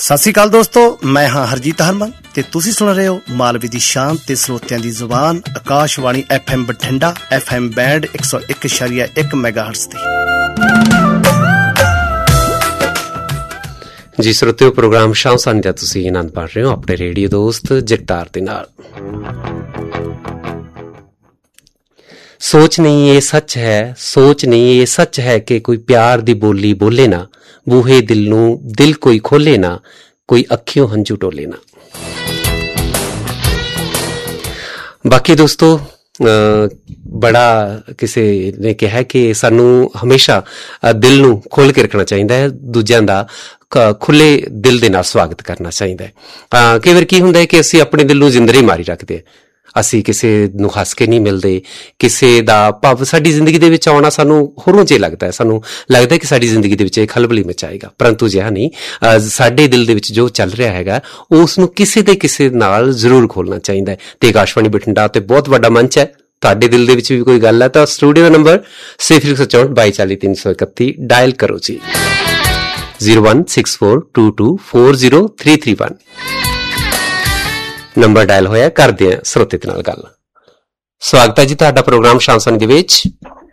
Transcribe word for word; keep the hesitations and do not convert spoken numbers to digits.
ਸਤਿ ਸ਼੍ਰੀ ਅਕਾਲ ਦੋਸਤੋ, ਮੈਂ ਹਾਂ ਹਰਜੀਤ ਹਰਮਨ ਤੇ ਤੁਸੀਂ ਸੁਣ ਰਹੇ ਹੋ ਮਾਲਵੇ ਦੀ ਸ਼ਾਨ ਤੇ ਸਰੋਤਿਆਂ ਦੀ ਜ਼ੁਬਾਨ Akashvani F M Bathinda, F M band ਇੱਕ ਸੌ ਇੱਕ ਇਸ਼ਾਰੀਆ ਇੱਕ ਮੈਗਾਹਰਟਜ਼ ਤੇ। ਜੀ ਸਰੋਤਿਓ, ਪ੍ਰੋਗਰਾਮ ਸ਼ਾਮ ਸਾਨੀ ਦਾ ਤੁਸੀਂ ਆਨੰਦ ਮਾਣ ਰਹੇ ਹੋ ਆਪਣੇ ਰੇਡੀਓ ਦੋਸਤ ਜਗਤਾਰ ਦੇ ਨਾਲ। ਸੋਚ ਨਹੀਂ ਇਹ ਸੱਚ ਹੈ, ਸੋਚ ਨਹੀਂ ਇਹ ਸੱਚ ਹੈ ਕਿ ਕੋਈ ਪਿਆਰ ਦੀ ਬੋਲੀ ਬੋਲੇ ਨਾ, ਬੂਹੇ ਦਿਲ ਨੂੰ ਦਿਲ ਕੋਈ ਖੋਲੇ ਨਾ, ਕੋਈ ਅੱਖੀਓਂ ਹੰਝੂ ਟੋਲੇ ਨਾ। ਬਾਕੀ ਦੋਸਤੋ, ਬੜਾ ਕਿਸੇ ਨੇ ਕਿਹਾ ਕਿ ਸਾਨੂੰ ਹਮੇਸ਼ਾ ਦਿਲ ਨੂੰ ਖੋਲ੍ਹ ਕੇ ਰੱਖਣਾ ਚਾਹੀਦਾ ਹੈ, ਦੂਜਿਆਂ ਦਾ ਖੁੱਲੇ ਦਿਲ ਦੇ ਨਾਲ ਸਵਾਗਤ ਕਰਨਾ ਚਾਹੀਦਾ ਹੈ। ਕਈ ਵਾਰ ਕੀ ਹੁੰਦਾ ਹੈ ਕਿ ਅਸੀਂ ਆਪਣੇ ਦਿਲ ਨੂੰ ਜ਼ਿੰਦਰੇ ਮਾਰੀ ਰੱਖਦੇ ਹਾਂ, ਅਸੀਂ ਕਿਸੇ ਨੂੰ ਹੱਸ ਕੇ ਨਹੀਂ ਮਿਲਦੇ, ਕਿਸੇ ਦਾ ਭਾਵ ਸਾਡੀ ਜ਼ਿੰਦਗੀ ਦੇ ਵਿੱਚ ਆਉਣਾ ਸਾਨੂੰ ਹੋਰੋਂ ਜੇ ਲੱਗਦਾ ਹੈ, ਸਾਨੂੰ ਲੱਗਦਾ ਕਿ ਸਾਡੀ ਜ਼ਿੰਦਗੀ ਦੇ ਵਿੱਚ ਇਹ ਖਲਬਲੀ ਮਚਾਏਗਾ, ਪਰੰਤੂ ਅਜਿਹਾ ਨਹੀਂ। ਸਾਡੇ ਦਿਲ ਦੇ ਵਿੱਚ ਜੋ ਚੱਲ ਰਿਹਾ ਹੈਗਾ ਉਸ ਨੂੰ ਕਿਸੇ ਦੇ ਕਿਸੇ ਨਾਲ ਜ਼ਰੂਰ ਖੋਲ੍ਹਣਾ ਚਾਹੀਦਾ ਹੈ। ਤੇ ਆਕਾਸ਼ਵਾਣੀ ਬਠਿੰਡਾ ਤੇ ਬਹੁਤ ਵੱਡਾ ਮੰਚ ਹੈ, ਤੁਹਾਡੇ ਦਿਲ ਦੇ ਵਿੱਚ ਵੀ ਕੋਈ ਗੱਲ ਹੈ ਤਾਂ ਸਟੂਡੀਓ ਦਾ ਨੰਬਰ ਸਿਫਰ ਇੱਕ ਸੌ ਚੌਂਹਠ ਬਾਈ ਚਾਲੀ ਤਿੰਨ ਸੌ ਇਕੱਤੀ ਡਾਇਲ ਕਰੋ ਜੀ, zero one six four two two four zero three three one number dial ਹੋਇਆ। ਕਰਦੇ ਆ ਸਰੋਤੇ ਦੇ ਨਾਲ ਗੱਲ। ਸਵਾਗਤ ਹੈ ਜੀ ਤੁਹਾਡਾ ਪ੍ਰੋਗਰਾਮ ਸ਼ਾਮ ਸਾਨੀ ਦੇ ਵਿੱਚ।